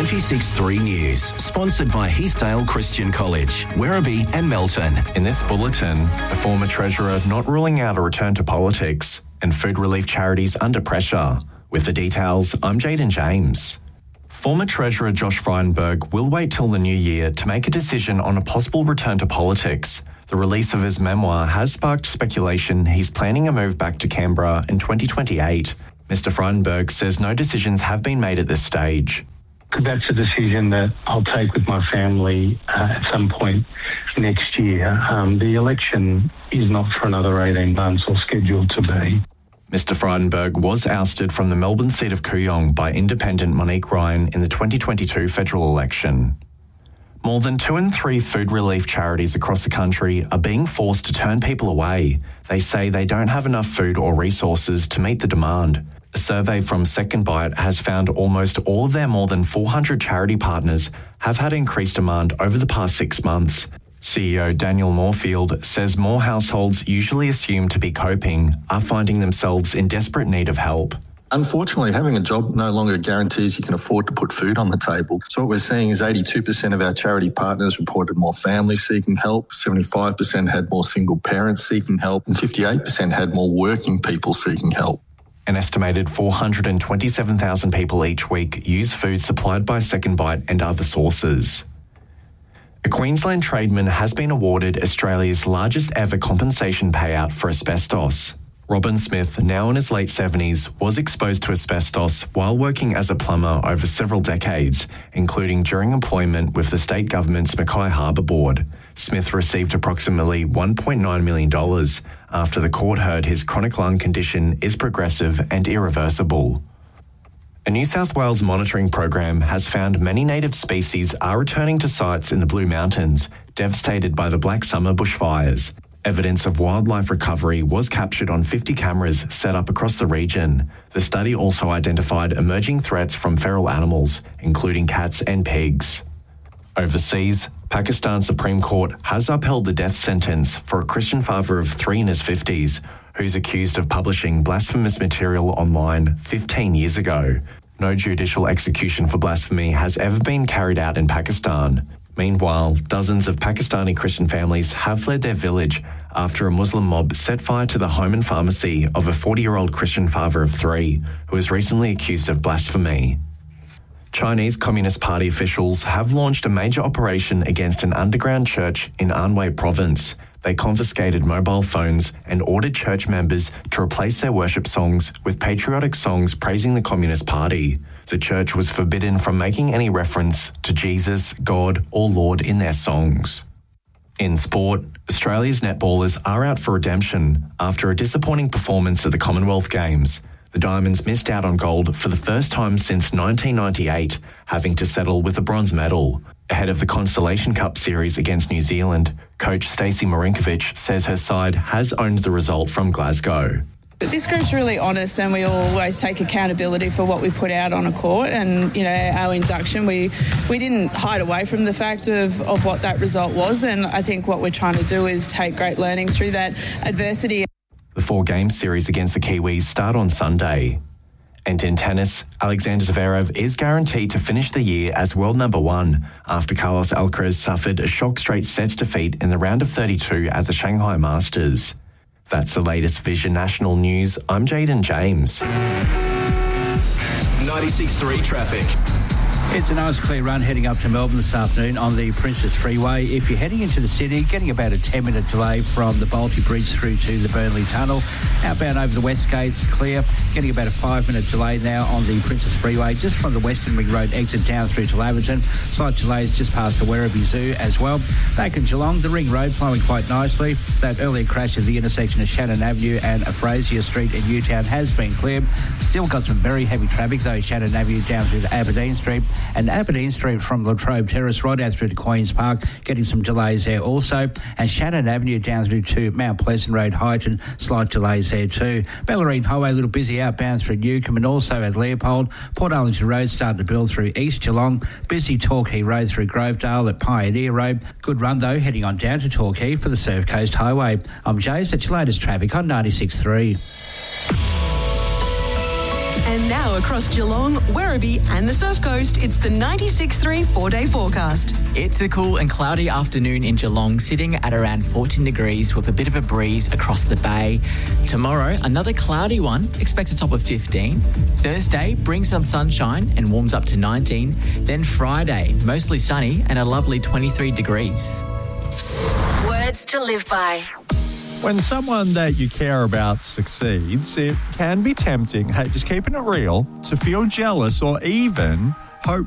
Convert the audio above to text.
96.3 News, sponsored by Heathdale Christian College, Werribee and Melton. In this bulletin, a former treasurer not ruling out a return to politics and food relief charities under pressure. With the details, I'm Jaden James. Former Treasurer Josh Frydenberg will wait till the new year to make a decision on a possible return to politics. The release of his memoir has sparked speculation he's planning a move back to Canberra in 2028. Mr. Frydenberg says no decisions have been made at this stage. That's a decision that I'll take with my family at some point next year. The election is not for another 18 months or scheduled to be. Mr. Frydenberg was ousted from the Melbourne seat of Kooyong by independent Monique Ryan in the 2022 federal election. More than 2 in 3 food relief charities across the country are being forced to turn people away. They say they don't have enough food or resources to meet the demand. A survey from Second Bite has found almost all of their more than 400 charity partners have had increased demand over the past 6 months. CEO Daniel Moorfield says more households usually assumed to be coping are finding themselves in desperate need of help. Unfortunately, having a job no longer guarantees you can afford to put food on the table. So what we're seeing is 82% of our charity partners reported more families seeking help, 75% had more single parents seeking help, and 58% had more working people seeking help. An estimated 427,000 people each week use food supplied by Second Bite and other sources. A Queensland tradesman has been awarded Australia's largest ever compensation payout for asbestos. Robin Smith, now in his late 70s, was exposed to asbestos while working as a plumber over several decades, including during employment with the state government's Mackay Harbour Board. Smith received approximately $1.9 million after the court heard his chronic lung condition is progressive and irreversible. A New South Wales monitoring program has found many native species are returning to sites in the Blue Mountains, devastated by the Black Summer bushfires. Evidence of wildlife recovery was captured on 50 cameras set up across the region. The study also identified emerging threats from feral animals, including cats and pigs. Overseas, Pakistan's Supreme Court has upheld the death sentence for a Christian father of 3 in his 50s, who's accused of publishing blasphemous material online 15 years ago. No judicial execution for blasphemy has ever been carried out in Pakistan. Meanwhile, dozens of Pakistani Christian families have fled their village after a Muslim mob set fire to the home and pharmacy of a 40-year-old Christian father of 3 who was recently accused of blasphemy. Chinese Communist Party officials have launched a major operation against an underground church in Anhui province. They confiscated mobile phones and ordered church members to replace their worship songs with patriotic songs praising the Communist Party. The church was forbidden from making any reference to Jesus, God, or Lord in their songs. In sport, Australia's netballers are out for redemption after a disappointing performance at the Commonwealth Games. The Diamonds missed out on gold for the first time since 1998, having to settle with a bronze medal. Ahead of the Constellation Cup series against New Zealand, coach Stacey Marinkovic says her side has owned the result from Glasgow. This group's really honest and we always take accountability for what we put out on a court, and, you know, our induction, we didn't hide away from the fact of what that result was, and I think what we're trying to do is take great learning through that adversity. The 4-game series against the Kiwis start on Sunday. And in tennis, Alexander Zverev is guaranteed to finish the year as world number 1 after Carlos Alcaraz suffered a shock straight sets defeat in the round of 32 at the Shanghai Masters. That's the latest Vision National News. I'm Jaden James. 96.3 traffic. It's a nice clear run heading up to Melbourne this afternoon on the Princess Freeway. If you're heading into the city, getting about a 10-minute delay from the Balti Bridge through to the Burnley Tunnel. Outbound over the West Gate's clear, getting about a 5-minute delay now on the Princess Freeway, just from the Western Ring Road exit down through to Laverton. Slight delays just past the Werribee Zoo as well. Back in Geelong, the Ring Road flowing quite nicely. That earlier crash at the intersection of Shannon Avenue and Fraser Street in Newtown has been cleared. Still got some very heavy traffic though, Shannon Avenue down through to Aberdeen Street, and Aberdeen Street from Latrobe Terrace right out through to Queen's Park, getting some delays there also, and Shannon Avenue down through to Mount Pleasant Road, Highton, slight delays there too. Bellarine Highway a little busy outbound through Newcombe and also at Leopold. Port Arlington Road starting to build through East Geelong, busy Torquay Road through Grovedale at Pioneer Road. Good run though heading on down to Torquay for the Surf Coast Highway. I'm Jace, that's your latest traffic on 96.3. And now across Geelong, Werribee and the Surf Coast, it's the 96.3 4-day forecast. It's a cool and cloudy afternoon in Geelong, sitting at around 14 degrees with a bit of a breeze across the bay. Tomorrow, another cloudy one, expect a top of 15. Thursday, brings some sunshine and warms up to 19. Then Friday, mostly sunny and a lovely 23 degrees. Words to live by. When someone that you care about succeeds, it can be tempting, hey, just keeping it real, to feel jealous or even